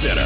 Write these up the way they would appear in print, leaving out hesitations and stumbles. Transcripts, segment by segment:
Center.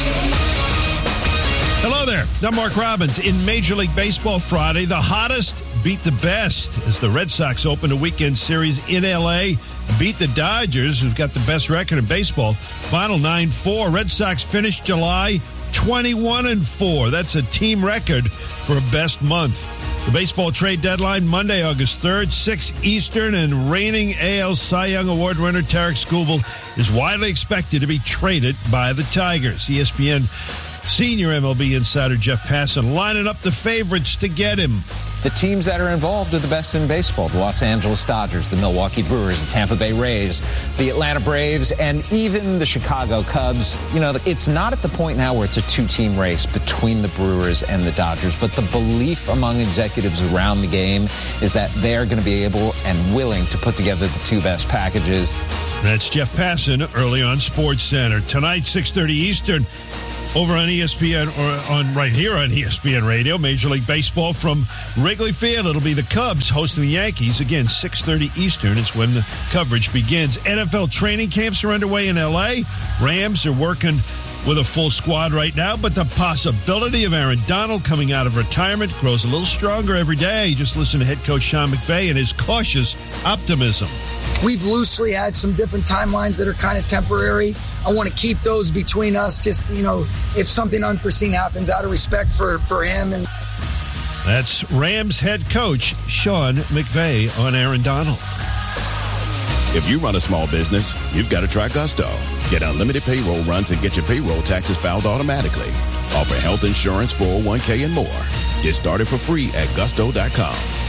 Hello there. I'm Mark Robbins. In Major League Baseball Friday, the hottest beat the best as the Red Sox open a weekend series in L.A. Beat the Dodgers, who've got the best record in baseball. Final 9-4. Red Sox finished July 21-4. That's a team record for a best month. The baseball trade deadline, Monday, August 3rd, 6 Eastern, and reigning AL Cy Young Award winner Tarik Skubal is widely expected to be traded by the Tigers. ESPN senior MLB insider Jeff Passan lining up the favorites to get him. The teams that are involved are the best in baseball. The Los Angeles Dodgers, the Milwaukee Brewers, the Tampa Bay Rays, the Atlanta Braves, and even the Chicago Cubs. You know, it's not at the point now where it's a two-team race between the Brewers and the Dodgers, but the belief among executives around the game is that they're going to be able and willing to put together the two best packages. That's Jeff Passan early on SportsCenter. Tonight, 6:30 Eastern. Over on ESPN, or on right here on ESPN Radio, Major League Baseball from Wrigley Field. It'll be the Cubs hosting the Yankees. Again, 6:30 Eastern is when the coverage begins. NFL training camps are underway in L.A. Rams are working with a full squad right now, but the possibility of Aaron Donald coming out of retirement grows a little stronger every day. Just listen to head coach Sean McVay and his cautious optimism. We've loosely had some different timelines that are kind of temporary. I want to keep those between us, just, you know, if something unforeseen happens, out of respect for him. And that's Rams head coach Sean McVay on Aaron Donald. If you run a small business, you've got to try Gusto. Get unlimited payroll runs and get your payroll taxes filed automatically. Offer health insurance, 401k, and more. Get started for free at gusto.com.